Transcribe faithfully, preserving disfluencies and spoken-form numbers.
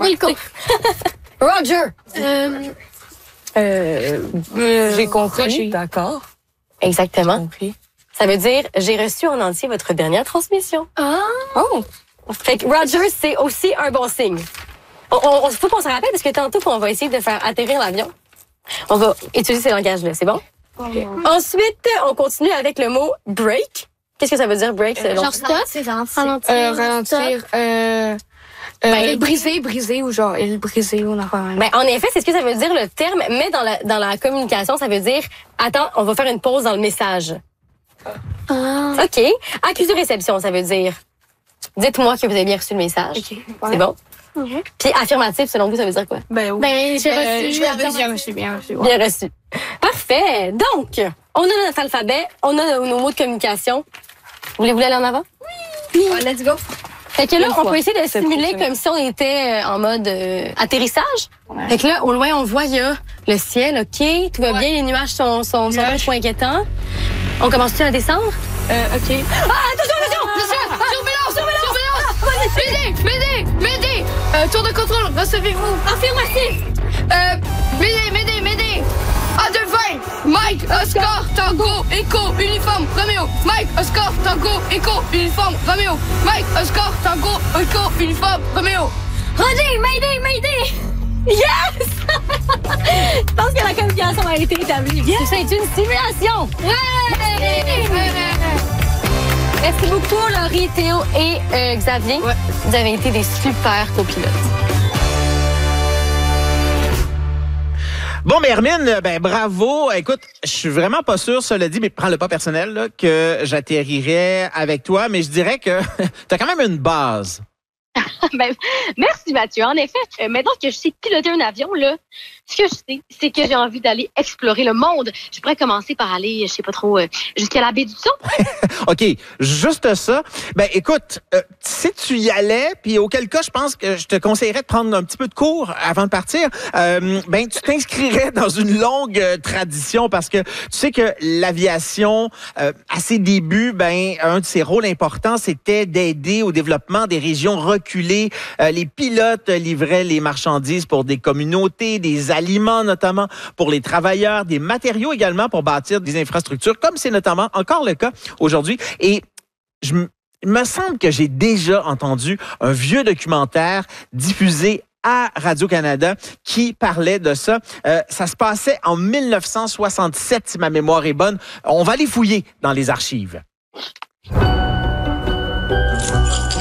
Wilco. Roger. Euh, Euh, Euh, j'ai compris, Roger. d'accord. Exactement. Compris. Ça veut dire, j'ai reçu en entier votre dernière transmission. ah, Oh! Fait que Roger, c'est aussi un bon signe. On, on, on- faut qu'on se rappelle parce que tantôt qu'on va essayer de faire atterrir l'avion, on va utiliser ces langages-là, c'est bon? Ensuite, on continue avec le mot break. Qu'est-ce que ça veut dire break? selon- genre stop. Ralentir. Euh, ralentir, stop. euh, euh, Ben, briser, briser ou genre, il briser ou n'importe quoi. Ben, en effet, c'est ce que ça veut dire le terme, mais dans la, dans la communication, ça veut dire, attends, on va faire une pause dans le message. Ah. OK. Accusé-réception, ça veut dire, dites-moi que vous avez bien reçu le message. C'est bon? Mhm. Puis affirmatif, selon vous, ça veut dire quoi? Ben, oui. Ben, j'ai Euh, reçu. j'ai reçu, bien reçu, bien reçu. ouais. Bien reçu. Parfait. Donc, on a notre alphabet, on a nos mots de communication. Voulez-vous aller en avant? Ouais, let's go. Fait que là, Une on fois. peut essayer de C'est simuler fonctionné. comme si on était euh, en mode euh, atterrissage. Ouais. Fait que là, au loin, on voit, il y a le ciel, OK, tout va Ouais. bien, les nuages sont, sont, sont pas Nuages. trop inquiétants. On commence-tu à descendre? Euh, ok. Ah, attention, attention! Surveillance! Surveillance! M'aider! M'aider! M'aider! Euh, tour de contrôle, recevez-vous! Affirmatif! Euh, m'aider! M'aider! M'aider! A deux vingt! Mike, Oscar, Tango, Echo, Uniforme, Romeo! Mike, Oscar, Tango, Echo, Uniforme, Romeo! Mike, Oscar, Tango, Echo, Uniforme, Romeo! Roger, Mayday, Mayday! Yes! Je pense que la communication a été établie. Yes. C'est une simulation! Merci beaucoup, Laurie, Théo et euh, Xavier. Ouais. Vous avez été des super copilotes. Bon, mais Hermine, ben bravo. Écoute, je suis vraiment pas sûr, cela dit, mais prends-le pas personnel, là, que j'atterrirais avec toi, mais je dirais que t'as quand même une base. Ben, merci Mathieu. En effet, euh, maintenant que je sais piloter un avion, là, ce que je sais, c'est que j'ai envie d'aller explorer le monde. Je pourrais commencer par aller, je sais pas trop, euh, jusqu'à la baie du Son. OK, juste ça. Ben écoute, euh, si tu y allais, puis auquel cas, je pense que je te conseillerais de prendre un petit peu de cours avant de partir, euh, ben tu t'inscrirais dans une longue euh, tradition parce que tu sais que l'aviation, euh, à ses débuts, ben un de ses rôles importants, c'était d'aider au développement des régions reculées. Euh, les pilotes livraient les marchandises pour des communautés, des aliments notamment pour les travailleurs, des matériaux également pour bâtir des infrastructures, comme c'est notamment encore le cas aujourd'hui. Et je m- il me semble que j'ai déjà entendu un vieux documentaire diffusé à Radio-Canada qui parlait de ça. Euh, ça se passait en mille neuf cent soixante-sept, si ma mémoire est bonne. On va aller fouiller dans les archives.